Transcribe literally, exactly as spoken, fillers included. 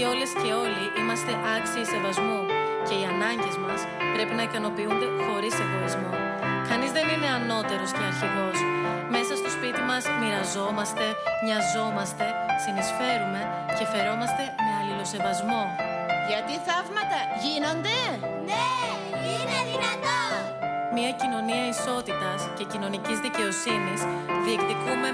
Γιατί όλες και όλοι είμαστε άξιοι σεβασμού και οι ανάγκες μας πρέπει να ικανοποιούνται χωρίς εγωισμό. Κανείς δεν είναι ανώτερος και αρχηγός. Μέσα στο σπίτι μας μοιραζόμαστε, νοιαζόμαστε, συνεισφέρουμε και φερόμαστε με αλληλοσεβασμό. Γιατί θαύματα γίνονται? Ναι, είναι δυνατόν! Μια κοινωνία ισότητας και κοινωνικής δικαιοσύνης διεκδικούμε